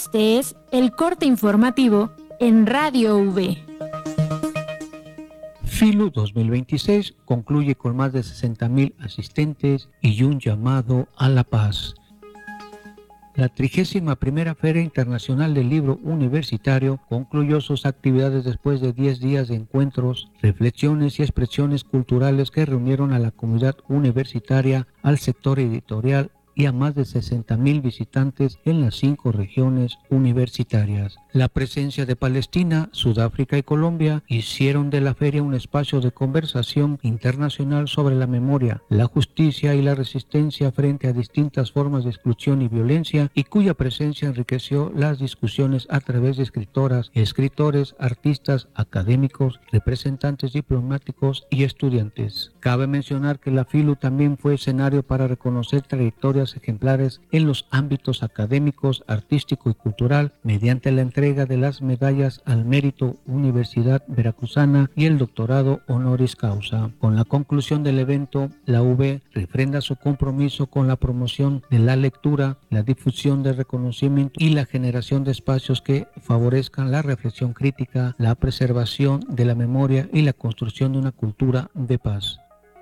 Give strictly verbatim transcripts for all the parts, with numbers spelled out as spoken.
Este es el corte informativo en Radio V. FILU dos mil veintiséis concluye con más de sesenta mil asistentes y un llamado a la paz. La trigésima primera Feria Internacional del Libro Universitario concluyó sus actividades después de diez días de encuentros, reflexiones y expresiones culturales que reunieron a la comunidad universitaria, al sector editorial y a más de sesenta mil visitantes en las cinco regiones universitarias. La presencia de Palestina, Sudáfrica y Colombia hicieron de la feria un espacio de conversación internacional sobre la memoria, la justicia y la resistencia frente a distintas formas de exclusión y violencia, y cuya presencia enriqueció las discusiones a través de escritoras, escritores, artistas, académicos, representantes diplomáticos y estudiantes. Cabe mencionar que la FILU también fue escenario para reconocer trayectorias ejemplares en los ámbitos académicos, artístico y cultural mediante la entrega de las medallas al mérito Universidad Veracruzana y el doctorado honoris causa. Con la conclusión del evento, la U V refrenda su compromiso con la promoción de la lectura, la difusión del reconocimiento y la generación de espacios que favorezcan la reflexión crítica, la preservación de la memoria y la construcción de una cultura de paz.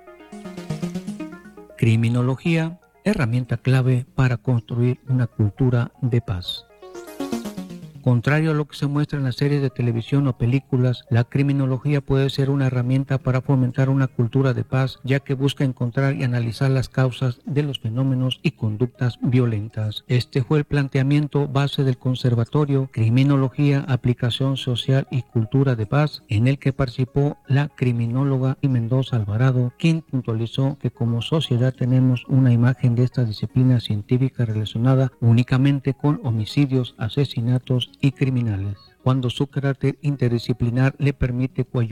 Criminología, herramienta clave para construir una cultura de paz. Contrario a lo que se muestra en las series de televisión o películas, la criminología puede ser una herramienta para fomentar una cultura de paz, ya que busca encontrar y analizar las causas de los fenómenos y conductas violentas. Este fue el planteamiento base del Conservatorio Criminología, Aplicación Social y Cultura de Paz, en el que participó la criminóloga Mendoza Alvarado, quien puntualizó que como sociedad tenemos una imagen de esta disciplina científica relacionada únicamente con homicidios, asesinatos y criminales, cuando su carácter interdisciplinar le permite coadyuvar